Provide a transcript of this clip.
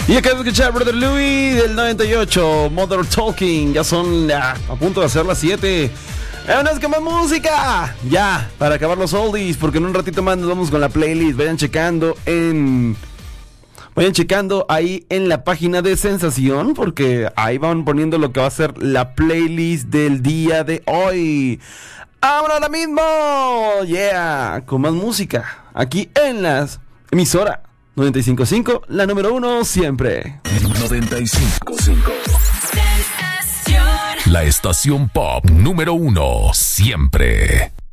Y acabo de escuchar Brother Louie del 98, Mother Talking. Ya son a punto de hacer las 7. ¡Vámonos con más música! Ya, para acabar los oldies, porque en un ratito más nos vamos con la playlist. Vayan checando ahí en la página de Sensación, porque ahí van poniendo lo que va a ser la playlist del día de hoy. ¡Vámonos ahora mismo! ¡Yeah! Con más música, aquí en las emisoras 95.5, la número 1 siempre. 95.5. La estación pop número 1 siempre.